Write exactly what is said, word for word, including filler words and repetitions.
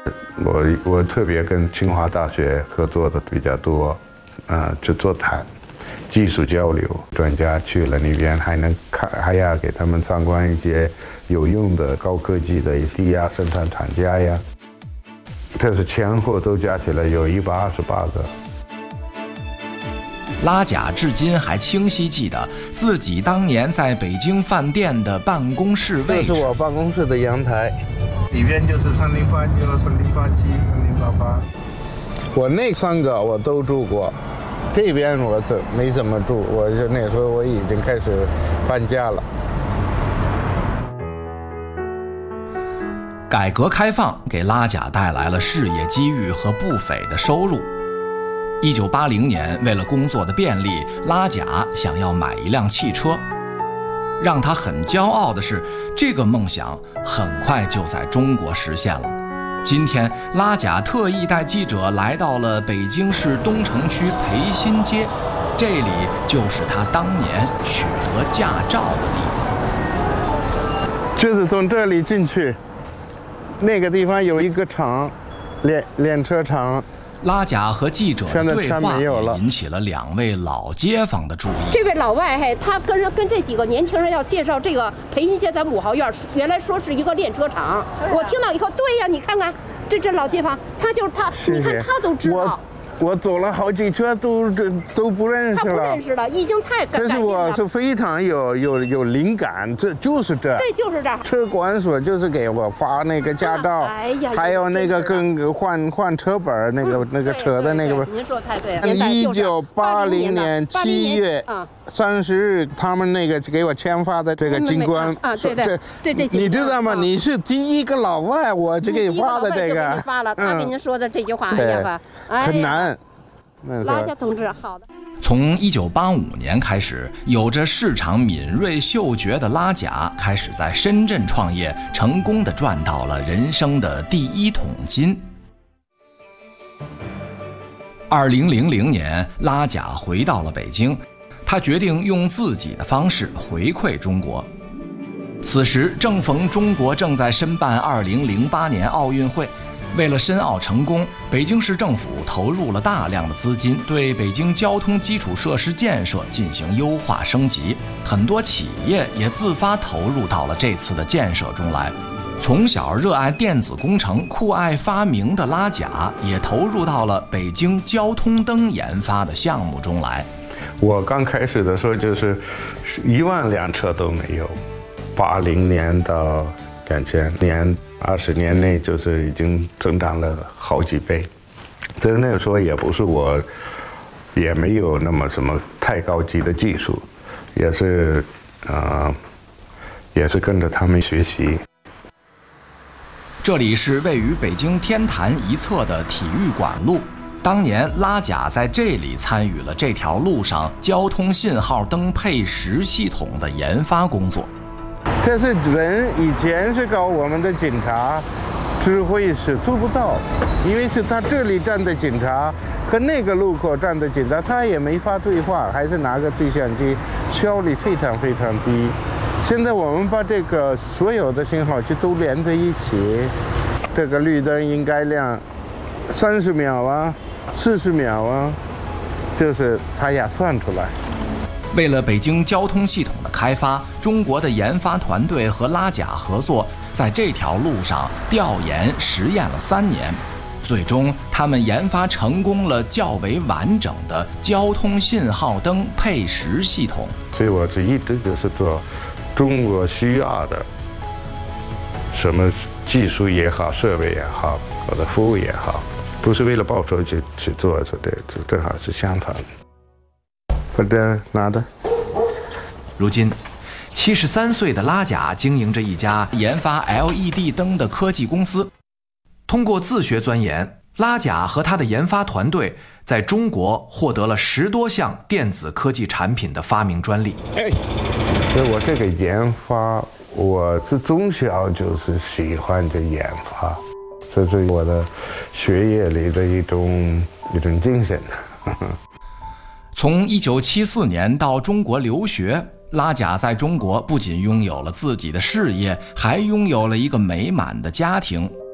我我特别跟清华大学合作的比较多，呃，去座谈、技术交流，专家去了那边还能看，还要给他们参观一些有用的高科技的低压生产厂家呀。这是前后都加起来有一百二十八个。 拉贾至今还清晰记得自己当年在北京饭店的办公室位置。 这是我办公室的阳台，里边就是三零八九、三零八七、三零八八。我那三个我都住过，这边我怎没怎么住，我就那时候我已经开始搬家了。 改革开放给拉贾带来了事业机遇和不菲的收入。一九八零年，为了工作的便利，拉贾想要买一辆汽车。让他很骄傲的是，这个梦想很快就在中国实现了。今天，拉贾特意带记者来到了北京市东城区培新街，这里就是他当年取得驾照的地方。 就是从这里进去，那个地方有一个厂，练练车厂。 拉贾和记者的对话也引起了两位老街坊的注意。 这位老外嘿，他跟跟这几个年轻人要介绍这个培新街咱们五号院，原来说是一个练车厂。我听到以后，对呀，你看看这这老街坊，他就是他，你看他都知道。 我走了好几圈都这都不认识了， 他不认识了，已经太感。 这是我是非常有有有灵感，这就是这， 这就是这。 车管所就是给我发那个驾照， 哎呀， 还有那个跟换换车本那个那个车的那个。 您说太对了。 一九八零年七月三十日，他们那个给我签发的这个军官啊，对对对对， 你知道吗？你是第一个老外，我就给发的这个。 发了，他给您说的这句话，哎呀， 很难。 拉贾同志，好的。 从一九八五年开始，有着市场敏锐嗅觉的拉贾开始在深圳创业，成功地赚到了人生的第一桶金。二零零零年，拉贾回到了北京，他决定用自己的方式回馈中国。此时正逢中国正在申办二零零八年奥运会。为了申奥成功，北京市政府投入了大量的资金，对北京交通基础设施建设进行优化升级。很多企业也自发投入到了这次的建设中来。从小热爱电子工程、酷爱发明的拉贾，也投入到了北京交通灯研发的项目中来。 我刚开始的时候就是一万辆车都没有，八零年到两千年。二十年内就是已经增长了好几倍，但是那个时候也不是我，也没有那么什么太高级的技术，也是，呃，也是跟着他们学习。 这里是位于北京天坛一侧的体育馆路，当年拉贾在这里参与了这条路上交通信号灯配时系统的研发工作。 这是人以前是搞我们的警察，指挥是做不到，因为是他这里站的警察和那个路口站的警察，他也没法对话，还是拿个对讲机，效率非常非常低。现在我们把这个所有的信号机都连在一起，这个绿灯应该亮三十秒啊，四十秒啊，就是他也算出来。 为了北京交通系统的开发，中国的研发团队和拉贾合作，在这条路上调研实验了三年，最终他们研发成功了较为完整的交通信号灯配时系统。 所以我这一直就是做中国需要的，什么技术也好，设备也好，或者服务也好，不是为了报酬去去做，这对，这正好是相反的。我的拿的。 如今，七十三岁的拉贾经营着一家研发 L E D 灯的科技公司。通过自学钻研，拉贾和他的研发团队在中国获得了十多项电子科技产品的发明专利。 哎，所以我这个研发，我是从小就是喜欢这研发，这是我的学业里的一种一种精神。 从一九七四年到中国留学，拉贾在中国不仅拥有了自己的事业，还拥有了一个美满的家庭。